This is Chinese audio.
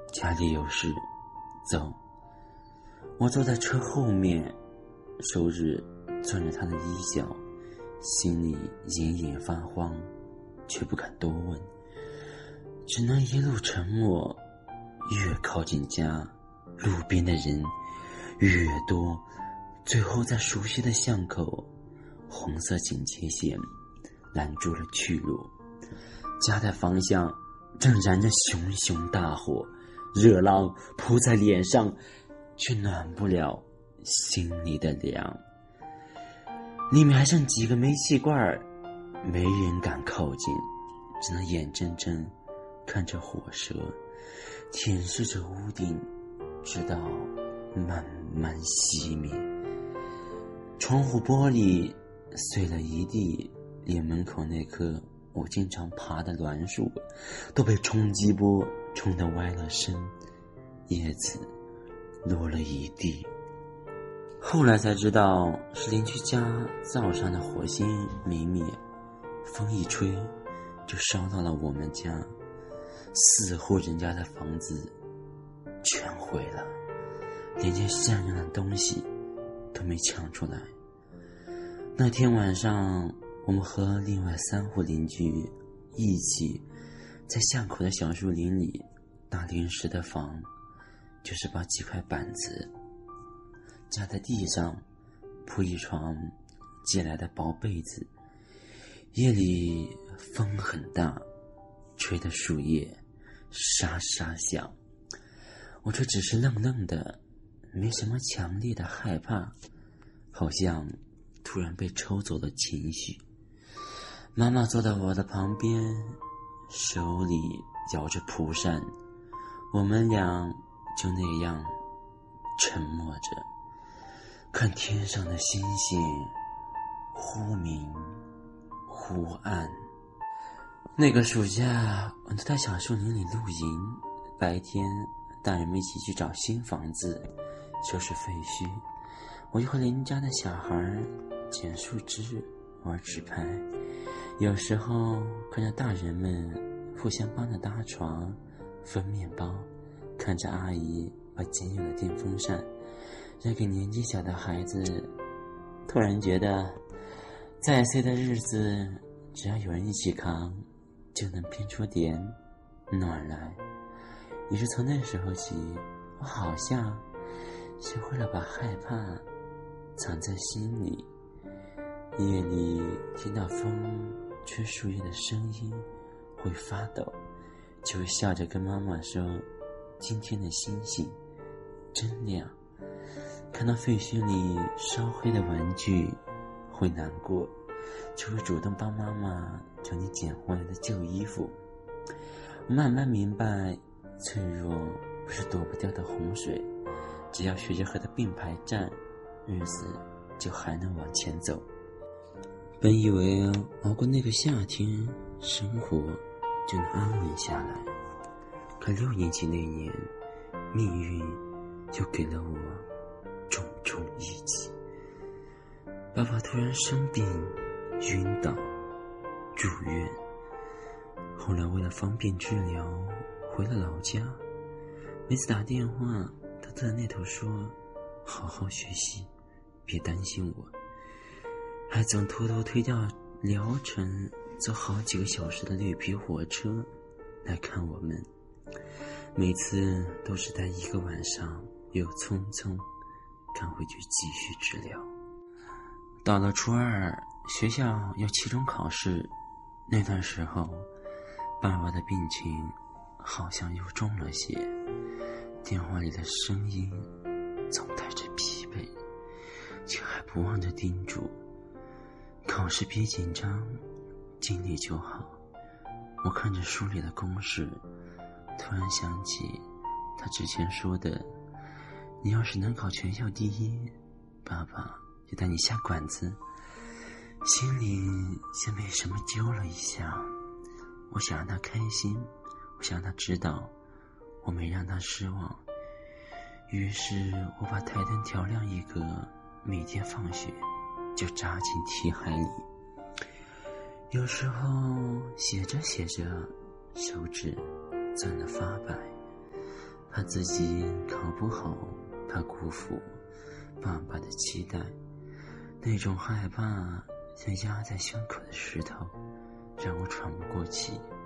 家里有事，走。我坐在车后面，手指攥着他的衣角，心里隐隐发慌，却不敢多问，只能一路沉默。越靠近家，路边的人越多，最后在熟悉的巷口，红色警戒线拦住了去路。家的方向正燃着熊熊大火，热浪扑在脸上，却暖不了心里的凉。里面还剩几个煤气罐，没人敢靠近，只能眼睁睁看着火舌舔舐着屋顶，直到慢慢熄灭。窗户玻璃碎了一地，连门口那棵我经常爬的栾树都被冲击波冲得歪了身，叶子落了一地。后来才知道是邻居家灶上的火星没灭，风一吹就烧到了我们家，4户人家的房子全毁了，连件闪亮的东西都没抢出来。那天晚上，我们和另外3户邻居一起在巷口的小树林里搭临时的房，就是把几块板子架在地上，铺一床借来的薄被子。夜里风很大，吹得树叶沙沙响，我却只是愣愣的，没什么强烈的害怕，好像突然被抽走了情绪。妈妈坐在我的旁边，手里摇着蒲扇，我们俩就那样沉默着，看天上的星星忽明忽暗。那个暑假，我都在小树林里露营，白天大人们一起去找新房子，收拾废墟。我就和邻家的小孩捡树枝，玩纸牌。有时候看着大人们互相帮着搭床、分面包，看着阿姨把仅有的电风扇扔给年纪小的孩子，突然觉得再碎的日子，只要有人一起扛，就能拼出点暖来。也是从那时候起，我好像学会了把害怕藏在心里。夜里听到风吹树叶的声音会发抖，就会笑着跟妈妈说，今天的星星真亮。看到废墟里烧灰的玩具会难过，就会主动帮妈妈整理捡回来的旧衣服。我慢慢明白，脆弱不是躲不掉的洪水，只要学着和它并排站，日子就还能往前走。本以为熬过那个夏天，生活就能安稳下来，可6年级那年，命运就给了我重重一击。爸爸突然生病，晕倒，住院。后来为了方便治疗，回了老家。每次打电话，他都在那头说，好好学习，别担心我，还总偷偷推掉疗程，坐好几个小时的绿皮火车来看我们。每次都是待1个晚上，又匆匆赶回去继续治疗。到了初2，学校要期中考试，那段时候爸爸的病情好像又重了些，电话里的声音总带着疲惫，却还不忘着叮嘱，考试别紧张，尽力就好。我看着书里的公式，突然想起他之前说的，你要是能考全校第1，爸爸就带你下馆子。心里像被什么揪了一下，我想让他开心，我想让他知道我没让他失望。于是我把台灯调亮1格，每天放学就扎进题海里。有时候写着写着，手指攥得发白， 怕自己考不好，怕辜负爸爸的期待，那种害怕像压在胸口的石头，让我喘不过气。